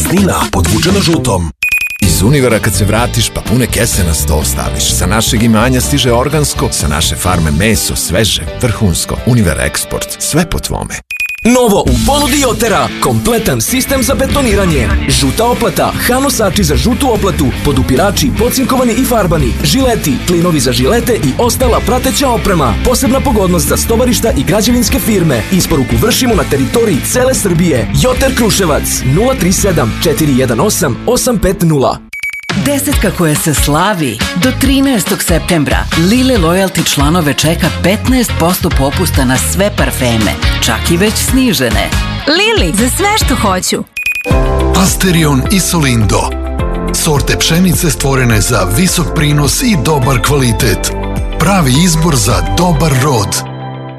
Praznina podvučena žutom. Iz Univera kad se vratiš pa pune kese na sto staviš. Sa našeg imanja stiže organsko, sa naše farme meso, sveže, vrhunsko. Univer Eksport, sve po tvome. Novo u ponudi Jotera, kompletan sistem za betoniranje. Žuta oplata, hanosači za žutu oplatu, podupirači, pocinkovani i farbani, žileti, klinovi za žilete i ostala prateća oprema. Posebna pogodnost za stovarišta i građevinske firme. Isporuku vršimo na teritoriji cele Srbije. Joter Kruševac 037 418 850. Desetka koja se slavi. Do 13. septembra Lille Loyalty članove čeka 15% popusta na sve parfeme, čak i već snižene. Lili, za sve što hoću. Asterion i Solindo. Sorte pšenice stvorene za visok prinos i dobar kvalitet. Pravi izbor za dobar rod.